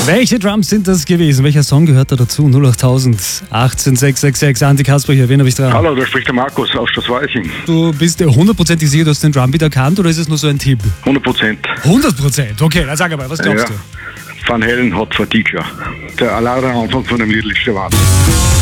Welche Drums sind das gewesen? Welcher Song gehört da dazu? 08000 18666. Andi Kasper hier, wen habe ich dran? Hallo, da spricht der Markus aus Schlossweiching. Du bist dir hundertprozentig sicher, du hast den Drumbeat erkannt oder ist es nur so ein Tipp? 100%. 100%? Okay, dann sag mal, was glaubst du? Van Halen hat Fatigue. Der Alarmanfang von dem Lied ist der Wahnsinn.